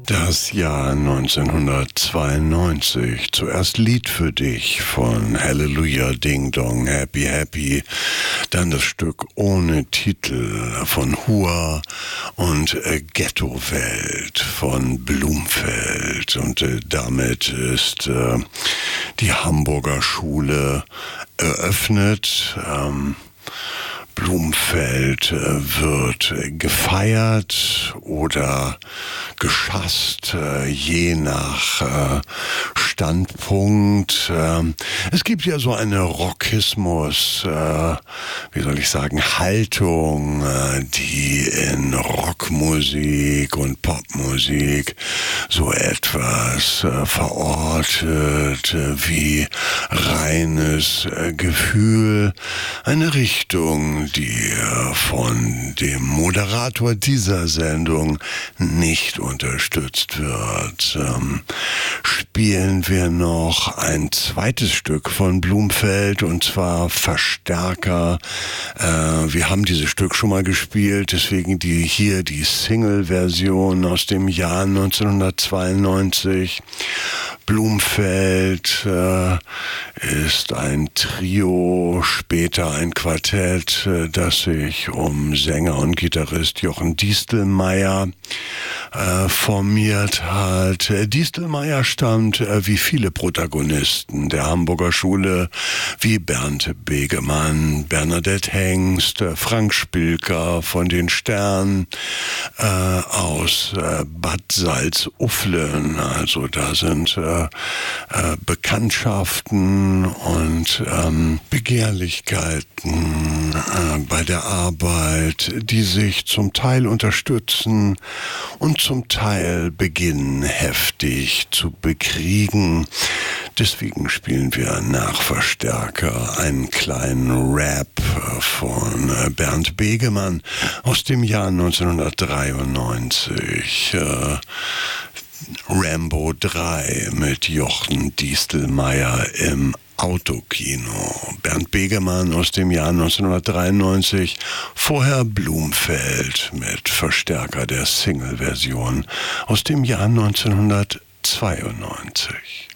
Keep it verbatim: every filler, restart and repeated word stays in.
Das Jahr neunzehnhundertzweiundneunzig. Zuerst Lied für dich von Hallelujah Ding Dong Happy Happy. Dann das Stück ohne Titel von Hua und äh, Ghetto-Welt von Blumfeld. Und äh, damit ist äh, die Hamburger Schule eröffnet. Ähm, Blumfeld äh, wird äh, gefeiert oder geschasst, äh, je nach äh, Standpunkt. Ähm, es gibt ja so eine Rockismus, äh, wie soll ich sagen, Haltung, äh, die in Rockmusik und Popmusik so etwas äh, verortet äh, wie reines äh, Gefühl, eine Richtung, die von dem Moderator dieser Sendung nicht unterstützt wird. Ähm, spielen wir noch ein zweites Stück von Blumfeld, und zwar Verstärker. Äh, wir haben dieses Stück schon mal gespielt, deswegen die hier die Single-Version aus dem Jahr neunzehnhundertzweiundneunzig. Blumfeld äh, ist ein Trio, später ein Quartett, äh, das sich um Sänger und Gitarrist Jochen Diestelmeier äh, formiert hat. Äh, Diestelmeier stammt, äh, wie viele Protagonisten der Hamburger Schule, wie Bernd Begemann, Bernadette Hengst, äh, Frank Spilker von den Sternen, äh, aus äh, Bad Salzuflen. Also da sind äh, äh, Bekanntschaften und ähm, Begehrlichkeiten äh, bei der Arbeit, die sich zum Teil unterstützen und zum Teil beginnen heftig zu bekriegen. Deswegen spielen wir nach Verstärker einen kleinen Rap von Bernd Begemann aus dem Jahr neunzehnhundertdreiundneunzig. Äh, Rambo drei mit Jochen Diestelmeier im Autokino. Bernd Begemann aus dem Jahr neunzehnhundertdreiundneunzig, vorher Blumfeld mit Verstärker der Single-Version aus dem Jahr neunzehnhundertzweiundneunzig.